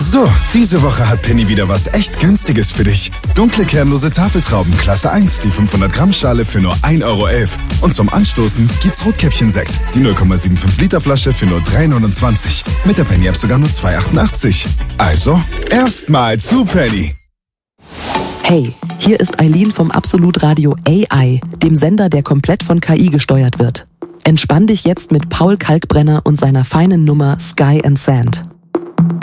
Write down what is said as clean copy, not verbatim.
So, diese Woche hat Penny wieder was echt Günstiges für dich. Dunkle kernlose Tafeltrauben Klasse 1, die 500 Gramm Schale für nur 1,11 €. Und zum Anstoßen gibt's Rotkäppchen-Sekt, die 0,75 Liter Flasche für nur 3,29 €. Mit der Penny-App sogar nur 2,88 €. Also, erstmal zu Penny. Hey, hier ist Eileen vom Absolut Radio AI, dem Sender, der komplett von KI gesteuert wird. Entspann dich jetzt mit Paul Kalkbrenner und seiner feinen Nummer Sky and Sand.